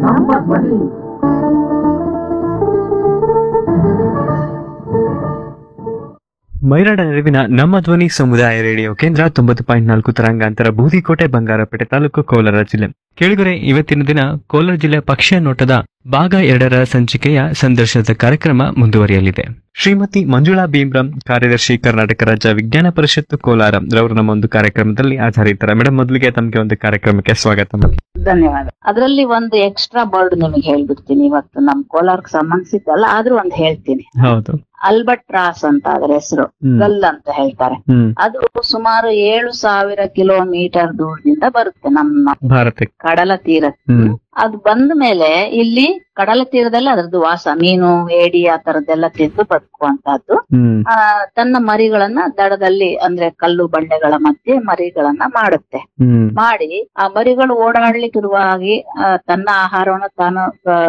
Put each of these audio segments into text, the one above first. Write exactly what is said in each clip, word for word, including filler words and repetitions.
ನಮ್ಮ ಧ್ವನಿ. ಮೈರಾಡ ನೆರವಿನ ನಮ್ಮ ಧ್ವನಿ ಸಮುದಾಯ ರೇಡಿಯೋ ಕೇಂದ್ರ ತೊಂಬತ್ತು ಪಾಯಿಂಟ್ ನಾಲ್ಕು ತರಂಗಾಂತರ ಬೂದಿಕೋಟೆ ಬಂಗಾರಪೇಟೆ ತಾಲೂಕು ಕೋಲಾರ ಜಿಲ್ಲೆ. ಕೇಳಿದರೆ ಇವತ್ತಿನ ದಿನ ಕೋಲಾರ ಜಿಲ್ಲೆ ಪಕ್ಷಿಯ ನೋಟದ ಭಾಗ ಎರಡರ ಸಂಚಿಕೆಯ ಸಂದರ್ಶನದ ಕಾರ್ಯಕ್ರಮ ಮುಂದುವರಿಯಲಿದೆ. ಶ್ರೀಮತಿ ಮಂಜುಳಾ ಭೀಮ್ರಾಮ್, ಕಾರ್ಯದರ್ಶಿ ಕರ್ನಾಟಕ ರಾಜ್ಯ ವಿಜ್ಞಾನ ಪರಿಷತ್ತು ಕೋಲಾರ ರವರು ನಮ್ಮ ಒಂದು ಕಾರ್ಯಕ್ರಮದಲ್ಲಿ ಹಾಜರಿದ್ದಾರೆ. ಮೇಡಮ್, ಮೊದಲಿಗೆ ತಮಗೆ ಒಂದು ಕಾರ್ಯಕ್ರಮಕ್ಕೆ ಸ್ವಾಗತ. ಧನ್ಯವಾದ. ಅದರಲ್ಲಿ ಒಂದು ಎಕ್ಸ್ಟ್ರಾ ಬರ್ಡ್ ನಿಮಗೆ ಹೇಳ್ಬಿಡ್ತೀನಿ. ಇವತ್ತು ನಮ್ ಕೋಲಾರಕ್ಕೆ ಸಂಬಂಧಿಸಿದ್ದಲ್ಲ, ಆದ್ರೂ ಒಂದು ಹೇಳ್ತೀನಿ. ಹೌದು. ಅಲ್ಬಟ್ರಾಸ್ ಅಂತ ಅದರ ಹೆಸರು, ಗಲ್ ಅಂತ ಹೇಳ್ತಾರೆ. ಅದು ಸುಮಾರು ಏಳು ಸಾವಿರ ಕಿಲೋಮೀಟರ್ ದೂರದಿಂದ ಬರುತ್ತೆ ನಮ್ಮ ಭಾರತಕ್ಕೆ, ಕಡಲ ತೀರಕ್ಕೆ. ಅದು ಬಂದ ಮೇಲೆ ಇಲ್ಲಿ ಕಡಲ ತೀರದಲ್ಲಿ ಅದರದ್ದು ವಾಸ, ಮೀನು, ಏಡಿ ಆ ತರದ್ದೆಲ್ಲ ತಿಂದು ಬದುಕುವಂತಹದ್ದು. ಆ ತನ್ನ ಮರಿಗಳನ್ನ ದಡದಲ್ಲಿ, ಅಂದ್ರೆ ಕಲ್ಲು ಬಂಡೆಗಳ ಮಧ್ಯೆ ಮರಿಗಳನ್ನ ಮಾಡುತ್ತೆ. ಮಾಡಿ ಆ ಮರಿಗಳು ಓಡಾಡ್ಲಿಕ್ಕಿರುವಾಗಿ ತನ್ನ ಆಹಾರವನ್ನು ತಾನು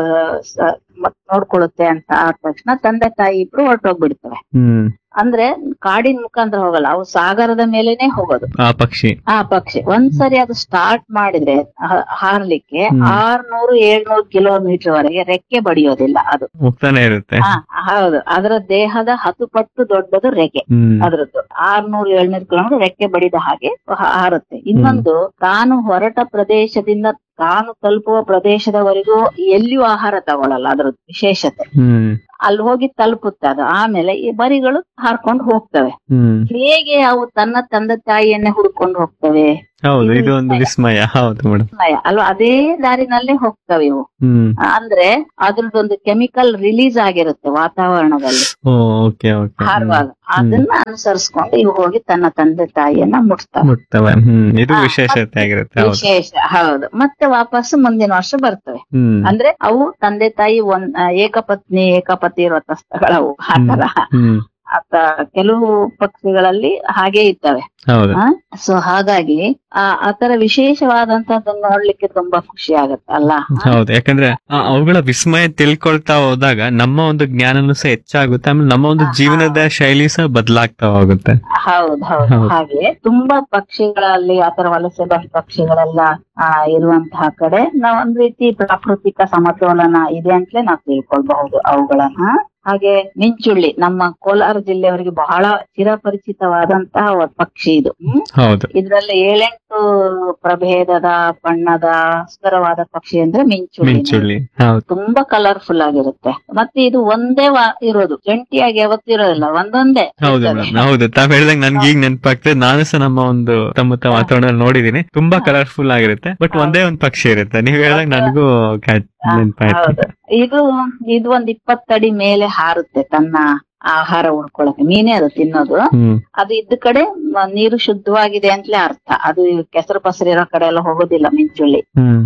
ನೋಡ್ಕೊಳ್ಳುತ್ತೆ ಅಂತ ಆದ ತಕ್ಷಣ ತಂದೆ ತಾಯಿ ಇಬ್ರು ಹೊರಟೋಗ್ಬಿಡ್ತವೆ. ಅಂದ್ರೆ ಕಾಡಿನ ಮುಖಾಂತರ ಹೋಗಲ್ಲ, ಅವು ಸಾಗರದ ಮೇಲೆನೆ ಹೋಗೋದು. ಆ ಪಕ್ಷಿ ಆ ಪಕ್ಷಿ ಒಂದ್ಸರಿ ಅದು ಸ್ಟಾರ್ಟ್ ಮಾಡಿದ್ರೆ ಹಾರ್ಲಿಕ್ಕೆ ಆರ್ನೂರು ಏಳ್ನೂರು ಕಿಲೋಮೀಟರ್ ವರೆಗೆ ರೆಕ್ಕೆ ಬಡಿಯೋದಿಲ್ಲ, ಅದು ಹೋಗ್ತಾನೆ ಇರುತ್ತೆ. ಹೌದು, ಅದರ ದೇಹದ ಹತ್ತು ಪಟ್ಟು ದೊಡ್ಡದು ರೆಕ್ಕೆ ಅದ್ರದ್ದು. ಆರ್ನೂರು ಏಳ್ನೂರು ಕಿಲೋಮೀಟರ್ ರೆಕ್ಕೆ ಬಡಿದ ಹಾಗೆ ಹಾರುತ್ತೆ. ಇನ್ನೊಂದು, ತಾನು ಹೊರಟ ಪ್ರದೇಶದಿಂದ ತಾನು ತಲುಪುವ ಪ್ರದೇಶದವರೆಗೂ ಎಲ್ಲಿಯೂ ಆಹಾರ ತಗೊಳಲ್ಲ, ಅದ್ರದ್ದು ವಿಶೇಷತೆ. ಅಲ್ಲಿ ಹೋಗಿ ತಲುಪುತ್ತೆ ಅದು. ಆಮೇಲೆ ಈ ಮರಿಗಳು ಹಾರ್ಕೊಂಡು ಹೋಗ್ತವೆ. ಹೇಗೆ ಅವು ತನ್ನ ತಂದೆ ತಾಯಿಯನ್ನೇ ಹುಡ್ಕೊಂಡು ಹೋಗ್ತವೆ? ಹೌದು, ಇದು ಒಂದು ವಿಸ್ಮಯ. ಹೌದು ಮೇಡಮ್, ಅಲ್ವಾ? ಅದೇ ದಾರಿನಲ್ಲೇ ಹೋಗ್ತವೆ ಇವು. ಅಂದ್ರೆ ಅದ್ರದ್ದೊಂದು ಕೆಮಿಕಲ್ ರಿಲೀಸ್ ಆಗಿರುತ್ತೆ ವಾತಾವರಣದಲ್ಲಿ ಹಾರುವಾಗ. ಅದನ್ನ ಅನುಸರಿಸ್ಕೊಂಡು ಇವು ಹೋಗಿ ತನ್ನ ತಂದೆ ತಾಯಿಯನ್ನ ಮುಟ್ತವೆ. ಇದು ವಿಶೇಷತೆ ಆಗಿರುತ್ತೆ. ವಿಶೇಷ, ಹೌದು. ಮತ್ತೆ ವಾಪಸ್ ಮುಂದಿನ ವರ್ಷ ಬರ್ತವೆ. ಅಂದ್ರೆ ಅವು ತಂದೆ ತಾಯಿ ಒಂದ್ ಏಕಪತ್ನಿ ಏಕಪತಿ ವ್ರತಸ್ಥಗಳವು ಆತರ. ಅತ್ತ ಕೆಲವು ಪಕ್ಷಿಗಳಲ್ಲಿ ಹಾಗೆ ಇರ್ತವೆ. ಸೊ ಹಾಗಾಗಿ ಆ ಆತರ ವಿಶೇಷವಾದಂತದನ್ನ ನೋಡ್ಲಿಕ್ಕೆ ತುಂಬಾ ಖುಷಿ ಆಗತ್ತೆ ಅಲ್ಲ? ಹೌದು, ಯಾಕಂದ್ರೆ ಅವುಗಳ ವಿಸ್ಮಯ ತಿಳ್ಕೊಳ್ತಾ ಹೋದಾಗ ನಮ್ಮ ಒಂದು ಜ್ಞಾನನು ಸಹ ಹೆಚ್ಚಾಗುತ್ತೆ, ಆಮೇಲೆ ನಮ್ಮ ಒಂದು ಜೀವನದ ಶೈಲಿ ಸಹ ಬದಲಾಗ್ತಾ ಹೋಗುತ್ತೆ. ಹೌದು ಹೌದು. ಹಾಗೆ ತುಂಬಾ ಪಕ್ಷಿಗಳಲ್ಲಿ ಆತರ ವಲಸೆ ಬಂದ ಪಕ್ಷಿಗಳೆಲ್ಲ ಆ ಇರುವಂತಹ ಕಡೆ ನಾವ್ ಒಂದ್ ರೀತಿ ಪ್ರಾಕೃತಿಕ ಸಮತೋಲನ ಇದೆ ಅಂತಲೇ ನಾವ್ ತಿಳ್ಕೊಳ್ಬಹುದು ಅವುಗಳನ್ನ. ಹಾಗೆ ಮಿಂಚುಳ್ಳಿ ನಮ್ಮ ಕೋಲಾರ ಜಿಲ್ಲೆಯವರಿಗೆ ಬಹಳ ಚಿರಪರಿಚಿತವಾದಂತಹ ಪಕ್ಷಿ ಇದು. ಇದ್ರಲ್ಲಿ ಏಳೆಂಟು ಪ್ರಭೇದದ ಬಣ್ಣದ ಸುಂದರವಾದ ಪಕ್ಷಿ ಅಂದ್ರೆ ಮಿಂಚುಳ್ಳಿ. ತುಂಬಾ ಕಲರ್ಫುಲ್ ಆಗಿರುತ್ತೆ. ಮತ್ತೆ ಇದು ಒಂದೇ ಇರೋದು, ಜಂಟಿಯಾಗಿ ಯಾವತ್ತೂ ಇರೋದಿಲ್ಲ, ಒಂದೊಂದೇ. ಹೌದು, ತಾವ್ ಹೇಳ್ದಂಗ್ ನನ್ಗೆ ಈಗ ನೆನಪಾಗ್ತದೆ. ನಾನು ಸಹ ನಮ್ಮ ಒಂದು ಸುತ್ತಮುತ್ತ ವಾತಾವರಣ ನೋಡಿದೀನಿ, ತುಂಬಾ ಕಲರ್ಫುಲ್ ಆಗಿರುತ್ತೆ. ಬಟ್ ಒಂದೇ ಒಂದ್ ಪಕ್ಷಿ ಇರುತ್ತೆ. ನೀವ್ ಹೇಳ್ದಂಗ್ ನನಗೂ ನೆನಪಾಯ್ತು. ಇದು ಇದು ಒಂದ್ ಇಪ್ಪತ್ತಡಿ ಮೇಲೆ ಹಾರುತ್ತೆ ತನ್ನ ಆಹಾರ ಉಳ್ಕೊಳಕ್ಕೆ. ಮೀನೇ ಅದು ತಿನ್ನೋದು. ಅದು ಇದ್ದ ಕಡೆ ನೀರು ಶುದ್ಧವಾಗಿದೆ ಅಂತಲೇ ಅರ್ಥ. ಅದು ಕೆಸರು ಪಸರು ಇರೋ ಕಡೆ ಎಲ್ಲ ಹೋಗೋದಿಲ್ಲ ಮಿಂಚುಳ್ಳಿ.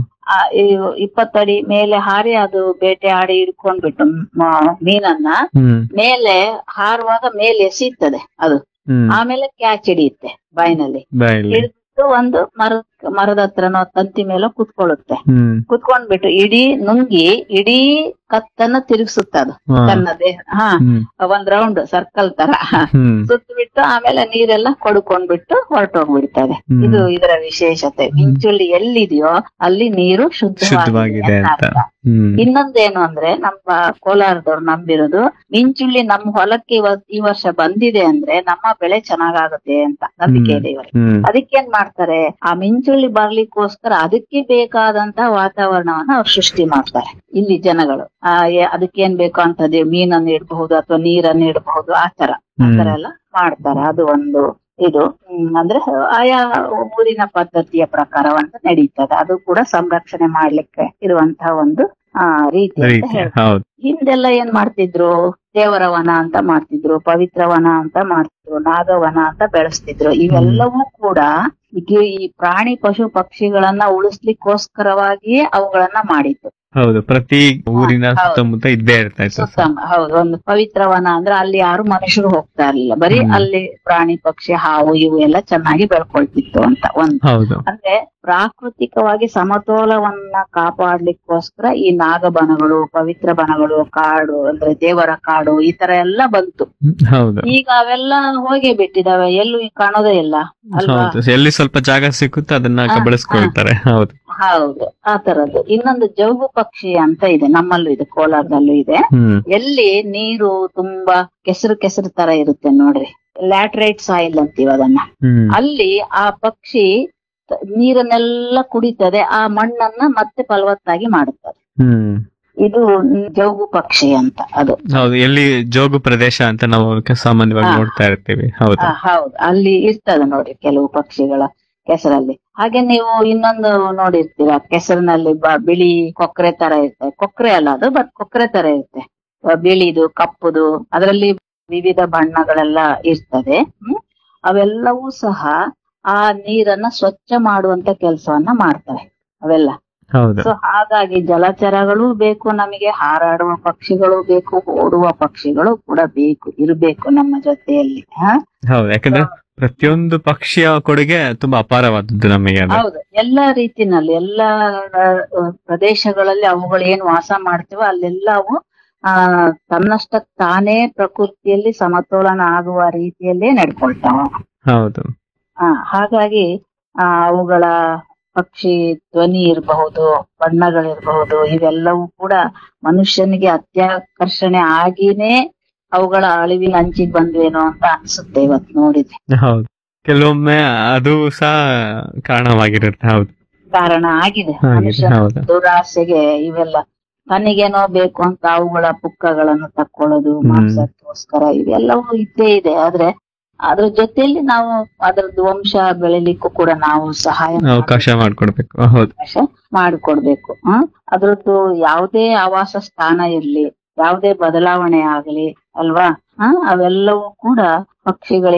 ಇಪ್ಪತ್ತಡಿ ಮೇಲೆ ಹಾರಿ ಅದು ಬೇಟೆ ಆಡಿ ಹಿಡ್ಕೊಂಡ್ಬಿಟ್ಟು ಮೀನನ್ನ ಮೇಲೆ ಹಾರುವಾಗ ಮೇಲೆ ಎಸೀತದೆ ಅದು. ಆಮೇಲೆ ಕ್ಯಾಚ್ ಹಿಡಿಯುತ್ತೆ ಬಾಯಿನಲ್ಲಿ. ಹಿಡಿದು ಒಂದು ಮರ ಮರದ ಹತ್ರನೋ ತಂತಿ ಮೇಲೆ ಕುತ್ಕೊಳ್ಳುತ್ತೆ. ಕುತ್ಕೊಂಡ್ಬಿಟ್ಟು ಇಡೀ ನುಂಗಿ ಇಡೀ ಕತ್ತನ್ನ ತಿರುಗಿಸುತ್ತ ಅದು ತನ್ನ ದೇಹ. ಹಾ, ಒಂದ್ ರೌಂಡ್ ಸರ್ಕಲ್ ತರ ಸುತ್ತ ಬಿಟ್ಟು ಆಮೇಲೆ ನೀರೆಲ್ಲ ಕೊಡ್ಕೊಂಡ್ಬಿಟ್ಟು ಹೊರಟೋಗ್ಬಿಡ್ತದೆ. ಇದು ಇದರ ವಿಶೇಷತೆ. ಮಿಂಚುಳ್ಳಿ ಎಲ್ಲಿದೆಯೋ ಅಲ್ಲಿ ನೀರು ಶುದ್ಧವಾಗಿದೆ ಅಂತ. ಇನ್ನೊಂದೇನು ಅಂದ್ರೆ ನಮ್ಮ ಕೋಲಾರದವ್ರು ನಂಬಿರೋದು, ಮಿಂಚುಳ್ಳಿ ನಮ್ಮ ಹೊಲಕ್ಕೆ ಈ ವರ್ಷ ಬಂದಿದೆ ಅಂದ್ರೆ ನಮ್ಮ ಬೆಳೆ ಚೆನ್ನಾಗಾಗುತ್ತೆ ಅಂತ ನಂಬಿಕೆ ಇದೆ ಇವರಿಗೆ. ಅದಕ್ಕೇನ್ ಮಾಡ್ತಾರೆ, ಆ ಮಿಂಚುಳ್ಳಿ ಬರ್ಲಿಕ್ಕೋಸ್ಕರ ಅದಕ್ಕೆ ಬೇಕಾದಂತ ವಾತಾವರಣವನ್ನ ಅವ್ರು ಸೃಷ್ಟಿ ಮಾಡ್ತಾರೆ ಇಲ್ಲಿ ಜನಗಳು. ಆ ಅದಕ್ಕೇನ್ ಬೇಕು ಅಂತದೇ ಮೀನನ್ನು ಇಡಬಹುದು ಅಥವಾ ನೀರನ್ನು ಇಡಬಹುದು, ಆತರ ಆತರ ಎಲ್ಲ ಮಾಡ್ತಾರೆ. ಅದು ಒಂದು ಇದು ಅಂದ್ರೆ ಆಯಾ ಊರಿನ ಪದ್ಧತಿಯ ಪ್ರಕಾರವಂತ ನಡೀತದೆ. ಅದು ಕೂಡ ಸಂರಕ್ಷಣೆ ಮಾಡ್ಲಿಕ್ಕೆ ಇರುವಂತಹ ಒಂದು ಆ ರೀತಿ ಅಂತ ಹೇಳ್ತಾರೆ. ಹಿಂದೆಲ್ಲ ಏನ್ ಮಾಡ್ತಿದ್ರು, ದೇವರ ವನ ಅಂತ ಮಾಡ್ತಿದ್ರು, ಪವಿತ್ರ ವನ ಅಂತ ಮಾಡ್ತಿದ್ರು, ನಾಗವನ ಅಂತ ಬೆಳೆಸ್ತಿದ್ರು. ಇವೆಲ್ಲವೂ ಕೂಡ ಈಗ ಈ ಪ್ರಾಣಿ ಪಶು ಪಕ್ಷಿಗಳನ್ನ ಉಳಿಸ್ಲಿಕ್ಕೋಸ್ಕರವಾಗಿಯೇ ಅವುಗಳನ್ನ ಮಾಡಿದ್ದು. ಹೌದು, ಪ್ರತಿ ಊರಿನ ಸುತ್ತಮುತ್ತ ಇದ್ದೇ ಇರ್ತಾ ಇತ್ತು. ಹೌದು, ಒಂದು ಪವಿತ್ರವನ ಅಂದ್ರೆ ಅಲ್ಲಿ ಯಾರು ಮನುಷ್ಯರು ಹೋಗ್ತಾ ಇರ್ಲಿಲ್ಲ, ಬರೀ ಅಲ್ಲಿ ಪ್ರಾಣಿ ಪಕ್ಷಿ ಹಾವು ಇವು ಎಲ್ಲ ಚೆನ್ನಾಗಿ ಬೆಳ್ಕೊಳ್ತಿತ್ತು ಅಂತ ಒಂದು. ಅಂದ್ರೆ ಪ್ರಾಕೃತಿಕವಾಗಿ ಸಮತೋಲವನ್ನ ಕಾಪಾಡ್ಲಿಕ್ಕೋಸ್ಕರ ಈ ನಾಗಬನಗಳು, ಪವಿತ್ರ ಬನಗಳು, ಕಾಡು ಅಂದ್ರೆ ದೇವರ ಕಾಡು ಈ ತರ ಎಲ್ಲ ಬಂತು. ಈಗ ಅವೆಲ್ಲ ಹೋಗೇ ಬಿಟ್ಟಿದಾವೆ, ಎಲ್ಲೂ ಕಾಣೋದೇ ಇಲ್ಲ ಅಲ್ವಾ? ಎಲ್ಲಿ ಸ್ವಲ್ಪ ಜಾಗ ಸಿಕ್ಕುತ್ತೆ ಅದನ್ನ ಬಳಸ್ಕೊಳ್ತಾರೆ. ಹೌದು ಹೌದು ಆ ತರದ್ದು. ಇನ್ನೊಂದು ಜೌಗು ಪಕ್ಷಿ ಅಂತ ಇದೆ, ನಮ್ಮಲ್ಲೂ ಇದೆ, ಕೋಲಾರದಲ್ಲೂ ಇದೆ. ಹ್ಮ್ ಎಲ್ಲಿ ನೀರು ತುಂಬಾ ಕೆಸರು ಕೆಸರು ತರ ಇರುತ್ತೆ ನೋಡ್ರಿ, ಲ್ಯಾಟ್ರೈಟ್ ಸಾಯಿಲ್ ಅಂತೀವಿ ಅದನ್ನ. ಹ್ಮ್ ಅಲ್ಲಿ ಆ ಪಕ್ಷಿ ತ- ನೀರನ್ನೆಲ್ಲ ಕುಡಿತದೆ, ಆ ಮಣ್ಣನ್ನ ಮತ್ತೆ ಫಲವತ್ತಾಗಿ ಮಾಡುತ್ತದೆ. ಹ್ಮ್ ಇದು ಜೌಗು ಪಕ್ಷಿ ಅಂತ ಅದು. ಹೌದು, ಎಲ್ಲಿ ಜೋಗು ಪ್ರದೇಶ ಅಂತ ನಾವು ಸಾಮಾನ್ಯವಾಗಿ ಹಾ. ನೋಡ್ತಾ ಇರ್ತೀವಿ. ಹೌದು. ಆ, ಹೌದು, ಅಲ್ಲಿ ಇರ್ತದೆ ನೋಡಿ ಕೆಲವು ಪಕ್ಷಿಗಳ ಕೆಸರಲ್ಲಿ. ಹಾಗೆ ನೀವು ಇನ್ನೊಂದು ನೋಡಿರ್ತೀರ, ಕೆಸರಿನಲ್ಲಿ ಬ- ಬಿಳಿ ಕೊಕ್ರೆ ತರ ಇರ್ತದೆ. ಕೊಕ್ರೆ ಅಲ್ಲ ಅದು, ಬಟ್ ಕೊಕ್ರೆ ತರ ಇರುತ್ತೆ, ಆ, ಬಿಳಿದು ಕಪ್ಪುದು, ಅದರಲ್ಲಿ ವಿವಿಧ ಬಣ್ಣಗಳೆಲ್ಲ ಇರ್ತದೆ. ಹ್ಮ್ ಅವೆಲ್ಲವೂ ಸಹ ಆ ನೀರನ್ನ ಸ್ವಚ್ಛ ಮಾಡುವಂತ ಕೆಲಸವನ್ನ ಮಾಡ್ತವೆ ಅವೆಲ್ಲ. ಹೌದು. ಸೊ ಹಾಗಾಗಿ ಜಲಚರಗಳು ಬೇಕು ನಮಗೆ, ಹಾರಾಡುವ ಪಕ್ಷಿಗಳು ಬೇಕು, ಓಡುವ ಪಕ್ಷಿಗಳು ಕೂಡ ಬೇಕು, ಇರಬೇಕು ನಮ್ಮ ಜೊತೆಯಲ್ಲಿ. ಹ ಹೌದು, ಯಾಕಂದ್ರೆ ಪ್ರತಿಯೊಂದು ಪಕ್ಷಿಯ ಕೊಡುಗೆ ತುಂಬಾ ಅಪಾರವಾದದ್ದು ನಮಗೆ ಅದು. ಹೌದು, ಎಲ್ಲಾ ರೀತಿನಲ್ಲಿ ಎಲ್ಲಾ ಆ, ಪ್ರದೇಶಗಳಲ್ಲಿ ಅವುಗಳು ಏನ್ ವಾಸ ಮಾಡ್ತೀವೋ ಅಲ್ಲೆಲ್ಲ ಅವು ಆ ತನ್ನಷ್ಟಕ್ ತಾನೇ ಪ್ರಕೃತಿಯಲ್ಲಿ ಸಮತೋಲನ ಆಗುವ ರೀತಿಯಲ್ಲೇ ನಡ್ಕೊಳ್ತಾವ. ಹೌದು. ಆ ಹಾಗಾಗಿ ಆ ಅವುಗಳ ಪಕ್ಷಿ ಧ್ವನಿ ಇರಬಹುದು, ಬಣ್ಣಗಳಿರಬಹುದು, ಇವೆಲ್ಲವೂ ಕೂಡ ಮನುಷ್ಯನಿಗೆ ಅತ್ಯಾಕರ್ಷಣೆ ಆಗಿನೇ ಅವುಗಳ ಅಳಿವಿನ ಅಂಚಿಗೆ ಬಂದ್ವೇನೋ ಅಂತ ಅನ್ಸುತ್ತೆ ಇವತ್ತು ನೋಡಿದ್ರೆ. ಹೌದು, ಕೆಲವೊಮ್ಮೆ ಅದು ಸಹ ಕಾರಣವಾಗಿರುತ್ತೆ. ಹೌದು. ಕಾರಣ ಆಗಿದೆ ಆಗಿದೆ, ಮನುಷ್ಯನ ಹೌದು. ದುರಾಸೆಗೆ ಇವೆಲ್ಲ. ತನಗೇನೋ ಬೇಕು ಅಂತ ಅವುಗಳ ಪುಕ್ಕಗಳನ್ನು ತಕ್ಕೊಳ್ಳೋದು ಹ್ಮ್. ಮಾಂಸಕ್ಕೋಸ್ಕರ, ಇವೆಲ್ಲವೂ ಇದ್ದೇ ಇದೆ. ಆದ್ರೆ ಅದ್ರ ಜೊತೆಯಲ್ಲಿ ನಾವು ಅದ್ರದ್ದು ವಂಶ ಬೆಳಿಲಿಕ್ಕೂ ಕೂಡ ನಾವು ಸಹಾಯ ಅವಕಾಶ ಮಾಡ್ಕೊಡ್ಬೇಕು. ಹೌದು. ಅವಕಾಶ ಮಾಡಿಕೊಡ್ಬೇಕು. ಹ್ಮ್ ಅದ್ರದ್ದು ಯಾವುದೇ ಆವಾಸ ಸ್ಥಾನ ಇರ್ಲಿ, ಯಾವುದೇ ಬದಲಾವಣೆ ಆಗ್ಲಿ ಅಲ್ವಾ, ಹ ಅವೆಲ್ಲವೂ ಕೂಡ ಪಕ್ಷಿಗಳಿಗೆ